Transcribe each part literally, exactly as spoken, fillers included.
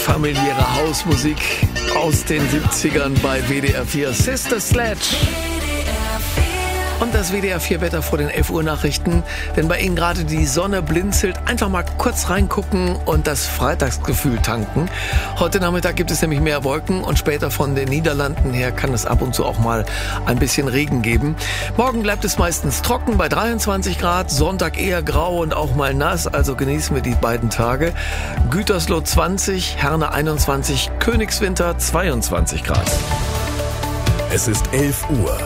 familiäre Hausmusik aus den siebzigern bei W D R vier. Sister Sledge. Und das W D R vier Wetter vor den elf Uhr Nachrichten. Wenn bei Ihnen gerade die Sonne blinzelt, einfach mal kurz reingucken und das Freitagsgefühl tanken. Heute Nachmittag gibt es nämlich mehr Wolken und später von den Niederlanden her kann es ab und zu auch mal ein bisschen Regen geben. Morgen bleibt es meistens trocken bei dreiundzwanzig Grad, Sonntag eher grau und auch mal nass, also genießen wir die beiden Tage. Gütersloh zwanzig, Herne einundzwanzig, Königswinter zweiundzwanzig Grad. Es ist elf Uhr.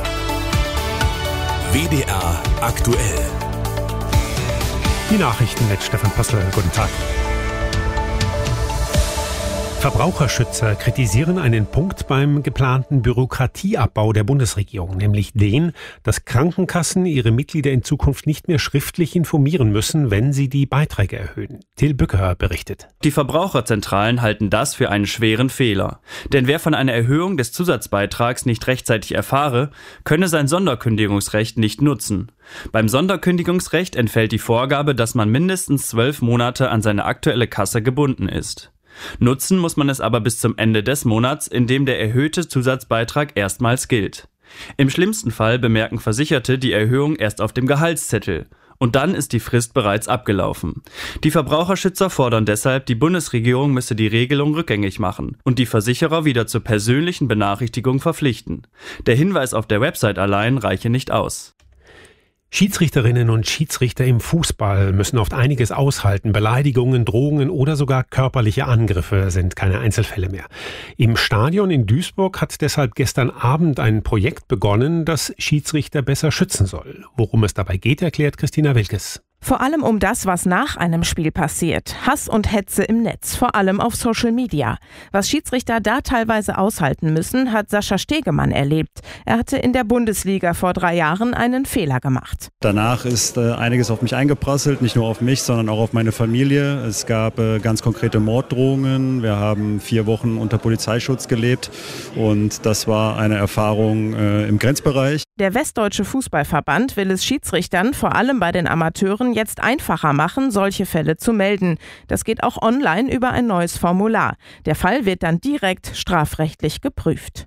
W D R aktuell. Die Nachrichten mit Stefan Postel. Guten Tag. Verbraucherschützer kritisieren einen Punkt beim geplanten Bürokratieabbau der Bundesregierung, nämlich den, dass Krankenkassen ihre Mitglieder in Zukunft nicht mehr schriftlich informieren müssen, wenn sie die Beiträge erhöhen. Till Bückerer berichtet. Die Verbraucherzentralen halten das für einen schweren Fehler. Denn wer von einer Erhöhung des Zusatzbeitrags nicht rechtzeitig erfahre, könne sein Sonderkündigungsrecht nicht nutzen. Beim Sonderkündigungsrecht entfällt die Vorgabe, dass man mindestens zwölf Monate an seine aktuelle Kasse gebunden ist. Nutzen muss man es aber bis zum Ende des Monats, in dem der erhöhte Zusatzbeitrag erstmals gilt. Im schlimmsten Fall bemerken Versicherte die Erhöhung erst auf dem Gehaltszettel. Und dann ist die Frist bereits abgelaufen. Die Verbraucherschützer fordern deshalb, die Bundesregierung müsse die Regelung rückgängig machen und die Versicherer wieder zur persönlichen Benachrichtigung verpflichten. Der Hinweis auf der Website allein reiche nicht aus. Schiedsrichterinnen und Schiedsrichter im Fußball müssen oft einiges aushalten. Beleidigungen, Drohungen oder sogar körperliche Angriffe sind keine Einzelfälle mehr. Im Stadion in Duisburg hat deshalb gestern Abend ein Projekt begonnen, das Schiedsrichter besser schützen soll. Worum es dabei geht, erklärt Christina Wilkes. Vor allem um das, was nach einem Spiel passiert. Hass und Hetze im Netz, vor allem auf Social Media. Was Schiedsrichter da teilweise aushalten müssen, hat Sascha Stegemann erlebt. Er hatte in der Bundesliga vor drei Jahren einen Fehler gemacht. Danach ist äh, einiges auf mich eingeprasselt, nicht nur auf mich, sondern auch auf meine Familie. Es gab äh, ganz konkrete Morddrohungen. Wir haben vier Wochen unter Polizeischutz gelebt und das war eine Erfahrung äh, im Grenzbereich. Der Westdeutsche Fußballverband will es Schiedsrichtern, vor allem bei den Amateuren, jetzt einfacher machen, solche Fälle zu melden. Das geht auch online über ein neues Formular. Der Fall wird dann direkt strafrechtlich geprüft.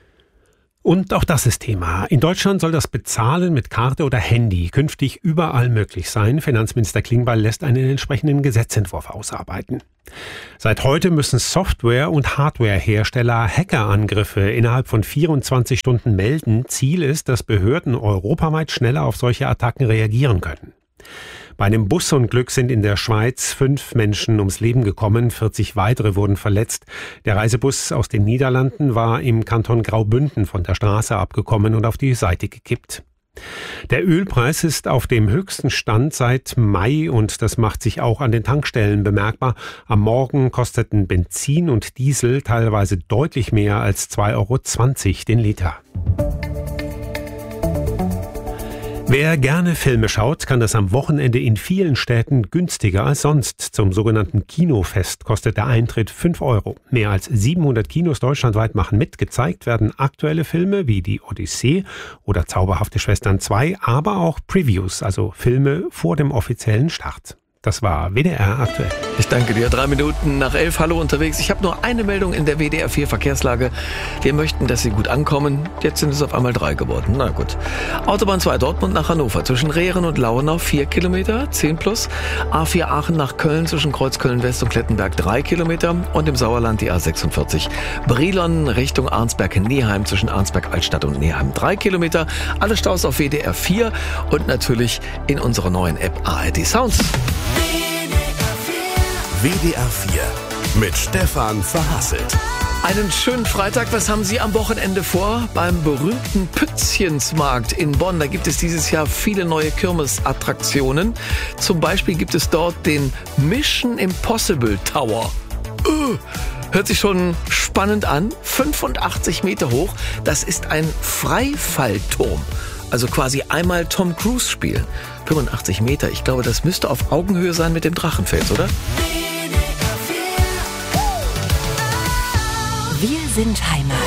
Und auch das ist Thema. In Deutschland soll das Bezahlen mit Karte oder Handy künftig überall möglich sein. Finanzminister Klingbeil lässt einen entsprechenden Gesetzentwurf ausarbeiten. Seit heute müssen Software- und Hardwarehersteller Hackerangriffe innerhalb von vierundzwanzig Stunden melden. Ziel ist, dass Behörden europaweit schneller auf solche Attacken reagieren können. Bei einem Busunglück sind in der Schweiz fünf Menschen ums Leben gekommen, vierzig weitere wurden verletzt. Der Reisebus aus den Niederlanden war im Kanton Graubünden von der Straße abgekommen und auf die Seite gekippt. Der Ölpreis ist auf dem höchsten Stand seit Mai und das macht sich auch an den Tankstellen bemerkbar. Am Morgen kosteten Benzin und Diesel teilweise deutlich mehr als zwei Euro zwanzig den Liter. Wer gerne Filme schaut, kann das am Wochenende in vielen Städten günstiger als sonst. Zum sogenannten Kinofest kostet der Eintritt fünf Euro. Mehr als siebenhundert Kinos deutschlandweit machen mit. Gezeigt werden aktuelle Filme wie die Odyssee oder Zauberhafte Schwestern zwei, aber auch Previews, also Filme vor dem offiziellen Start. Das war W D R aktuell. Ich danke dir. Drei Minuten nach elf. Hallo unterwegs. Ich habe nur eine Meldung in der W D R vier Verkehrslage. Wir möchten, dass Sie gut ankommen. Jetzt sind es auf einmal drei geworden. Na gut. Autobahn zwei Dortmund nach Hannover. Zwischen Rehren und Lauenau vier Kilometer, zehn plus. A vier Aachen nach Köln zwischen Kreuzköln West und Klettenberg drei Kilometer. Und im Sauerland die A sechsundvierzig. Brilon Richtung Arnsberg-Neheim zwischen Arnsberg-Altstadt und Neheim drei Kilometer. Alle Staus auf W D R vier und natürlich in unserer neuen App A R D Sounds. W D R vier mit Stefan Verhasselt. Einen schönen Freitag. Was haben Sie am Wochenende vor? Beim berühmten Pützchensmarkt in Bonn. Da gibt es dieses Jahr viele neue Kirmesattraktionen. Zum Beispiel gibt es dort den Mission Impossible Tower. Uh, hört sich schon spannend an. fünfundachtzig Meter hoch. Das ist ein Freifallturm. Also quasi einmal Tom Cruise spielen. fünfundachtzig Meter. Ich glaube, das müsste auf Augenhöhe sein mit dem Drachenfels, oder? Wir sind Heimat.